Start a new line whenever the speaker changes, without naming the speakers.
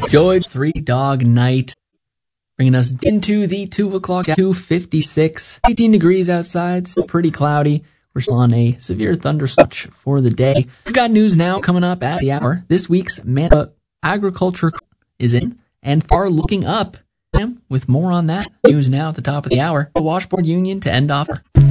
Enjoyed 3 Dog Night, bringing us into the 2 o'clock, 2:56, 18 degrees outside, still pretty cloudy. We're still on a severe thunderstorm for the day. We've got news now coming up at the hour. This week's Manitoba Agriculture is in and far looking up. With more on that news now at the top of the hour. The Washboard Union to end off.